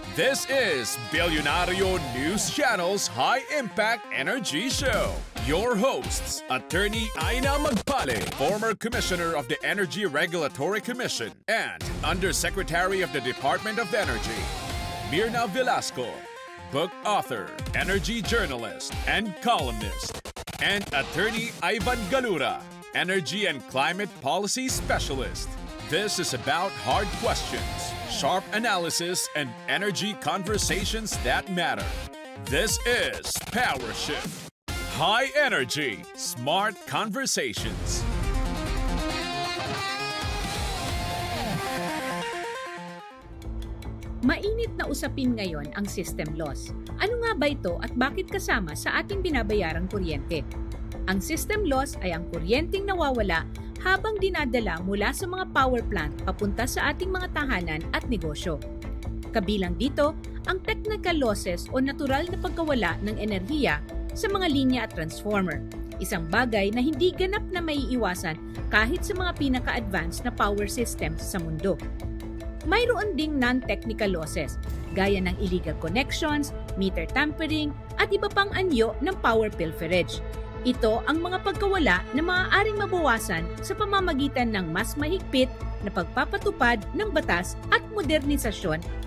This is Billionario News Channel's High Impact Energy Show. Your hosts, Attorney Aina Magpale, former Commissioner of the Energy Regulatory Commission and Undersecretary of the Department of Energy, Mirna Velasco, book author, energy journalist, and columnist, and Attorney Ivan Galura, Energy and Climate Policy Specialist. This is about hard questions, sharp analysis, and energy conversations that matter. This is Power Shift. High energy, smart conversations. Mainit na usapin ngayon ang system loss. Ano nga ba ito at bakit kasama sa ating binabayarang kuryente? Ang system loss ay ang kuryenteng nawawala habang dinadala mula sa mga power plant papunta sa ating mga tahanan at negosyo. Kabilang dito ang technical losses o natural na pagkawala ng enerhiya sa mga linya at transformer, isang bagay na hindi ganap na maiiwasan kahit sa mga pinaka-advanced na power systems sa mundo. Mayroon ding non-technical losses, gaya ng illegal connections, meter tampering, at iba pang anyo ng power pilferage. Ito ang mga pagkawala na maaaring mabawasan sa pamamagitan ng mas mahigpit na pagpapatupad ng batas at modernisasyon